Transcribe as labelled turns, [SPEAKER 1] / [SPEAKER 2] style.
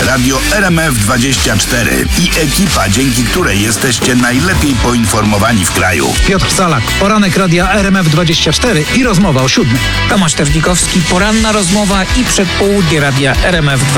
[SPEAKER 1] Radio RMF24 i ekipa, dzięki której jesteście najlepiej poinformowani w kraju.
[SPEAKER 2] Piotr Salak, poranek Radia RMF24 i rozmowa o 7.
[SPEAKER 3] Tomasz Terlikowski, poranna rozmowa i przedpołudnie Radia RMF24.